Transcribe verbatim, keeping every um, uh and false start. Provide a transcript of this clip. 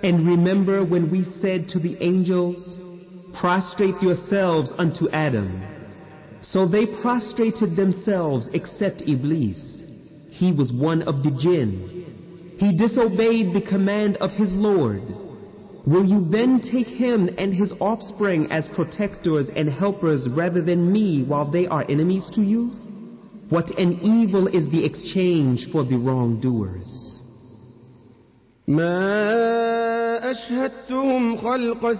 And remember when we said to the angels, prostrate yourselves unto Adam. So they prostrated themselves except Iblis. He was one of the jinn. He disobeyed the command of his Lord. Will you then take him and his offspring as protectors and helpers rather than me while they are enemies to you? What an evil is the exchange for the wrongdoers. ما أشهدتهم خلق